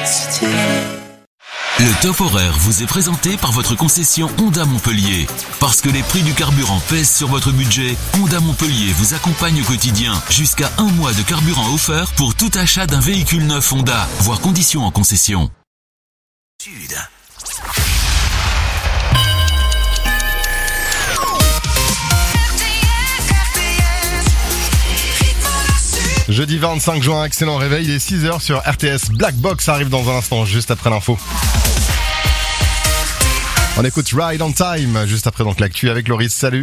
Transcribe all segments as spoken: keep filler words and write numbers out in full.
Le top horaire vous est présenté par votre concession Honda Montpellier. Parce que les prix du carburant pèsent sur votre budget, Honda Montpellier vous accompagne au quotidien. Jusqu'à un mois de carburant offert pour tout achat d'un véhicule neuf Honda. Voir conditions en concession. Sud. Jeudi vingt-cinq juin, excellent réveil, il est six heures sur R T S. Black Box arrive dans un instant, juste après l'info. On écoute Ride on Time, juste après donc l'actu avec Loris, salut.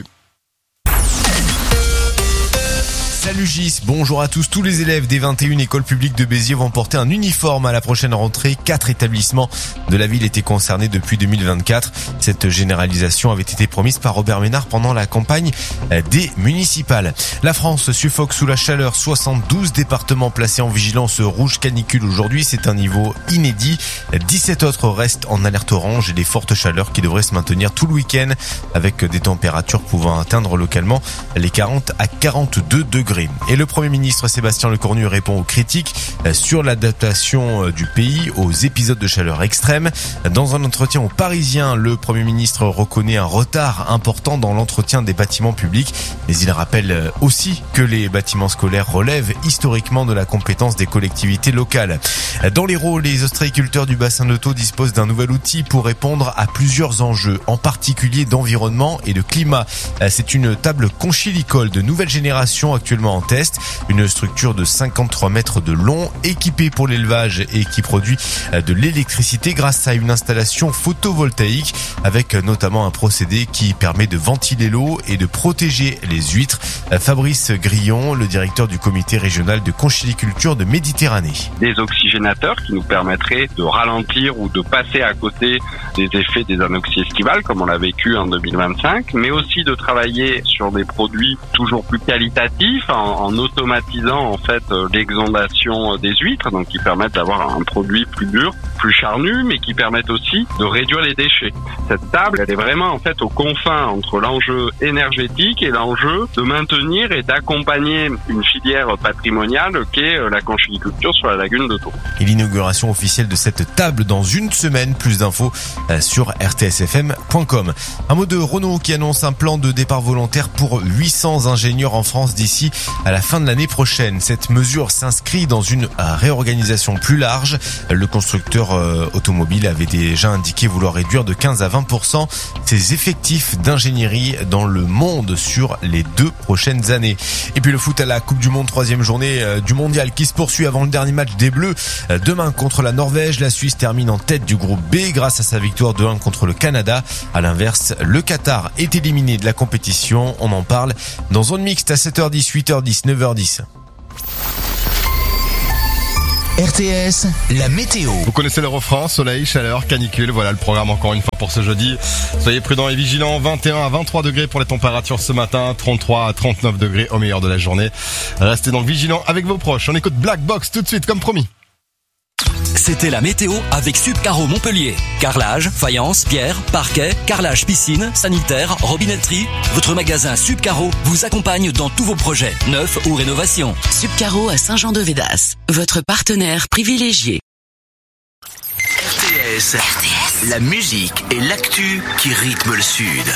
Salut Gis, bonjour à tous. Tous les élèves des vingt et une écoles publiques de Béziers vont porter un uniforme à la prochaine rentrée. Quatre établissements de la ville étaient concernés depuis deux mille vingt-quatre. Cette généralisation avait été promise par Robert Ménard pendant la campagne des municipales. La France suffoque sous la chaleur. soixante-douze départements placés en vigilance rouge canicule aujourd'hui. C'est un niveau inédit. dix-sept autres restent en alerte orange et des fortes chaleurs qui devraient se maintenir tout le week-end avec des températures pouvant atteindre localement les quarante à quarante-deux degrés. Et le Premier ministre Sébastien Lecornu répond aux critiques sur l'adaptation du pays aux épisodes de chaleur extrême. Dans un entretien aux Parisiens, le Premier ministre reconnaît un retard important dans l'entretien des bâtiments publics, mais il rappelle aussi que les bâtiments scolaires relèvent historiquement de la compétence des collectivités locales. Dans l'Hérault, les ostréiculteurs du bassin de Thau disposent d'un nouvel outil pour répondre à plusieurs enjeux, en particulier d'environnement et de climat. C'est une table conchilicole de nouvelle génération actuellement en test, une structure de cinquante-trois mètres de long, équipée pour l'élevage et qui produit de l'électricité grâce à une installation photovoltaïque avec notamment un procédé qui permet de ventiler l'eau et de protéger les huîtres. Fabrice Grillon, le directeur du comité régional de conchiliculture de Méditerranée. Des oxygénateurs qui nous permettraient de ralentir ou de passer à côté des effets des anoxies estivales comme on l'a vécu en deux mille vingt-cinq, mais aussi de travailler sur des produits toujours plus qualitatifs en, en automatisant en fait l'exondation des huîtres, donc qui permettent d'avoir un produit plus dur, plus charnu, mais qui permettent aussi de réduire les déchets. Cette table, elle est vraiment en fait aux confins entre l'enjeu énergétique et l'enjeu de maintenir et d'accompagner une filière patrimoniale qu'est la conchiliculture sur la lagune de Thau. Et l'inauguration officielle de cette table dans une semaine. Plus d'infos sur r t s f m point com. Un mot de Renault qui annonce un plan de départ volontaire pour huit cents ingénieurs en France d'ici à la fin de l'année prochaine. Cette mesure s'inscrit dans une réorganisation plus large. Le constructeur automobile avait déjà indiqué vouloir réduire de quinze à vingt pour cent ses effectifs d'ingénierie dans le monde sur les deux prochaines années. Et puis le foot à la Coupe du Monde, troisième journée du mondial qui se poursuit avant le dernier match des Bleus. Demain contre la Norvège, la Suisse termine en tête du groupe B grâce à sa victoire deux un contre le Canada. À l'inverse, le Qatar est éliminé de la compétition. On en parle dans Zone Mixte à sept heures dix, huit heures dix, neuf heures dix. R T S, la météo. Vous connaissez le refrain, soleil, chaleur, canicule. Voilà le programme encore une fois pour ce jeudi. Soyez prudents et vigilants. vingt et un à vingt-trois degrés pour les températures ce matin. trente-trois à trente-neuf degrés au meilleur de la journée. Restez donc vigilants avec vos proches. On écoute Black Box tout de suite comme promis. C'était la météo avec Subcaro Montpellier. Carrelage, faïence, pierre, parquet, carrelage piscine, sanitaire, robinetterie. Votre magasin Subcaro vous accompagne dans tous vos projets, neufs ou rénovations. Subcaro à Saint-Jean-de-Védas, votre partenaire privilégié. R T S, R T S, la musique et l'actu qui rythment le Sud.